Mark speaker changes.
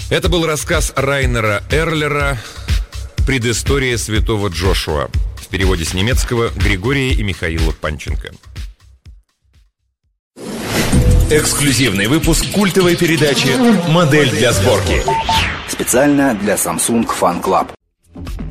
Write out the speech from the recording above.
Speaker 1: Это был рассказ Райнера Эрлера «Предыстория святого Джошуа» в переводе с немецкого Григория и Михаила Панченко.
Speaker 2: Эксклюзивный выпуск культовой передачи «Модель для сборки».
Speaker 3: Специально для Samsung Fan Club.